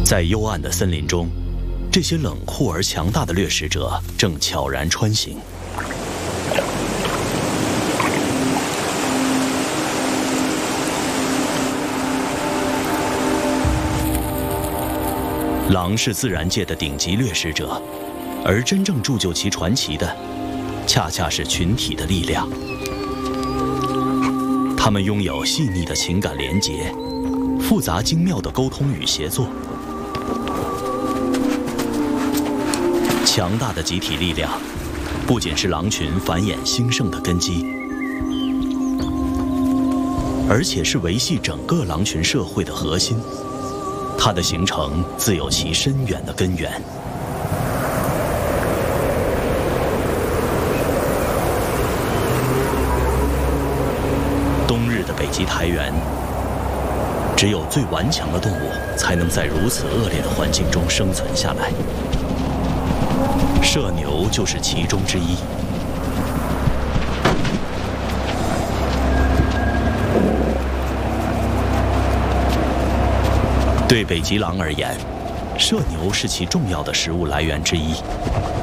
在幽暗的森林中，这些冷酷而强大的掠食者正悄然穿行。狼是自然界的顶级掠食者，而真正铸就其传奇的，恰恰是群体的力量。他们拥有细腻的情感连结，复杂精妙的沟通与协作。强大的集体力量，不仅是狼群繁衍兴盛的根基，而且是维系整个狼群社会的核心。它的形成自有其深远的根源。冬日的北极苔原，只有最顽强的动物才能在如此恶劣的环境中生存下来。射牛就是其中之一。对北极狼而言，射牛是其重要的食物来源之一。